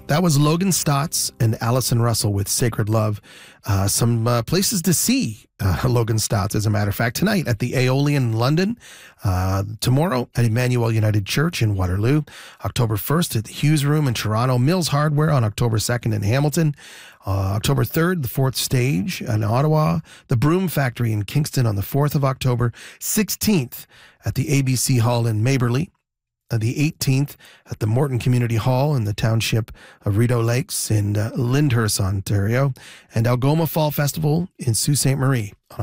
That was Logan Stotts and Allison Russell with Sacred Love. Some places to see Logan Stotts, as a matter of fact, tonight at the Aeolian in London, tomorrow at Emmanuel United Church in Waterloo, October 1st at the Hughes Room in Toronto, Mills Hardware on October 2nd in Hamilton, October 3rd, the Fourth Stage in Ottawa, the Broom Factory in Kingston on the 4th of October, 16th at the ABC Hall in Maberly, the 18th at the Morton Community Hall in the township of Rideau Lakes in Lyndhurst, Ontario, and Algoma Fall Festival in Sault Ste. Marie